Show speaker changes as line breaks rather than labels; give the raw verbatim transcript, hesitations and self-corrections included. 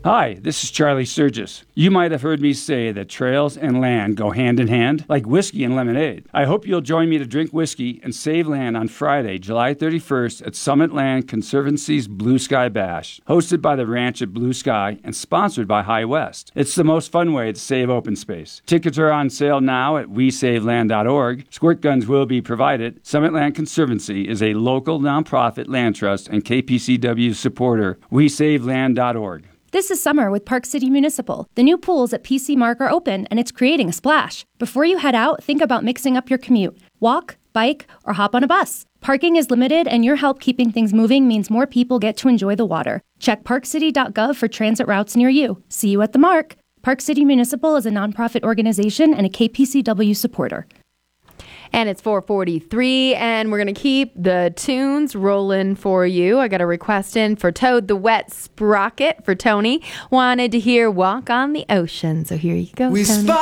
Hi, this is Charlie Sturgis. You might have heard me say that trails and land go hand in hand, like whiskey and lemonade. I hope you'll join me to drink whiskey and save land on Friday, July thirty-first at Summit Land Conservancy's Blue Sky Bash, hosted by the Ranch at Blue Sky and sponsored by High West. It's the most fun way to save open space. Tickets are on sale now at we save land dot org. Squirt guns will be provided. Summit Land Conservancy is a local nonprofit land trust and K P C W supporter. we save land dot org.
This is Summer with Park City Municipal. The new pools at P C Mark are open, and it's creating a splash. Before you head out, think about mixing up your commute. Walk, bike, or hop on a bus. Parking is limited, and your help keeping things moving means more people get to enjoy the water. Check park city dot gov for transit routes near you. See you at the Mark. Park City Municipal is a nonprofit organization and a K P C W supporter.
And it's four forty-three, and we're going to keep the tunes rolling for you. I got a request in for Toad the Wet Sprocket for Tony. Wanted to hear Walk on the Ocean. So here you go,
we
Tony.